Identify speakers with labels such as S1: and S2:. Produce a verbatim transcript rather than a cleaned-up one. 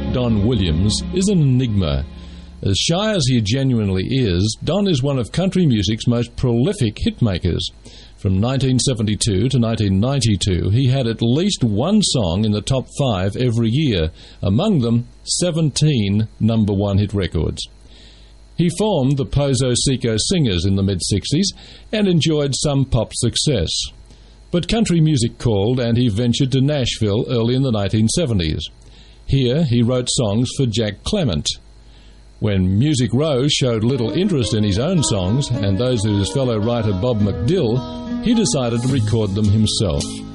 S1: Don Williams is an enigma. As shy as he genuinely is, Don is one of country music's most prolific hitmakers. From nineteen seventy-two to nineteen ninety-two, he had at least one song in the top five every year, among them seventeen number one hit records. He formed the Pozo Seco Singers in the mid-sixties and enjoyed some pop success. But country music called, and he ventured to Nashville early in the nineteen seventies. Here he wrote songs for Jack Clement. When Music Row showed little interest in his own songs and those of his fellow writer Bob McDill, he decided to record them himself.